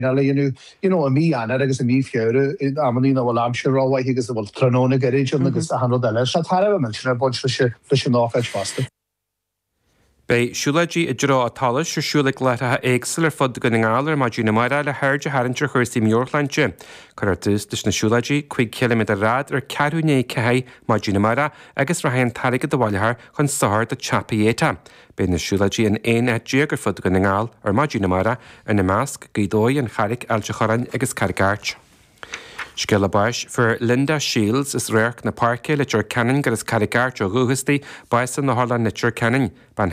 a mí anna agus a mí fiúre amí bhil amseráhaid agus a bhil tróna garéidir agus a han eile se tar me sin bu lei náfeid fasta. Bei siúladí I dro atála se siúla lethe éagsal fod go ngáir má dúna mar le hairde haintre chuirsaí Mórchlandse, chuir dús dus na siúladí 5 km rád ar ceúné cehé má dúna mara agus rahéon taige do bhhailethar chun sáir de chapaéta. Bei na siúladí an éag gur fod go ngáil ar má dúna mara ar na measc gaidóí an charic ailte chorain agus cargart. Scéal báis for Linda Shields is réirc na parcé le Cannon gur is carigart o Rúhastaí baisan na Holland na Cannon ban